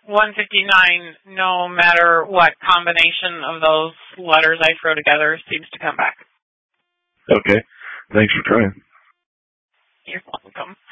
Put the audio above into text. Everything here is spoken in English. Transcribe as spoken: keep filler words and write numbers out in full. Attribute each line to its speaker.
Speaker 1: one fifty-nine, no matter what combination of those letters I throw together, seems to come back.
Speaker 2: Okay. Thanks for trying.
Speaker 1: You're welcome.